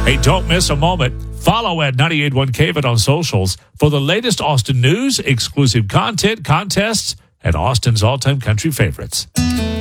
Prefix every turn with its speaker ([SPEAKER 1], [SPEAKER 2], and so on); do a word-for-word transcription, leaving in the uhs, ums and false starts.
[SPEAKER 1] Hey, don't miss a moment. Follow at ninety-eight point one K V I T on socials for the latest Austin news, exclusive content, contests, and Austin's all-time country favorites.